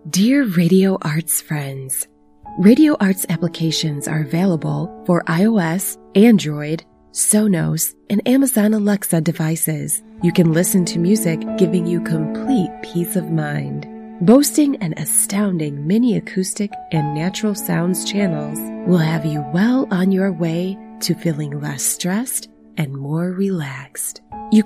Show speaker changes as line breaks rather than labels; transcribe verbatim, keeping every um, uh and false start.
Dear Radio Arts friends, Radio Arts applications are available for iOS, Android, Sonos, and Amazon Alexa devices. You can listen to music giving you complete peace of mind. Boasting an astounding mini acoustic and natural sounds channels will have you well on your way to feeling less stressed and more relaxed. You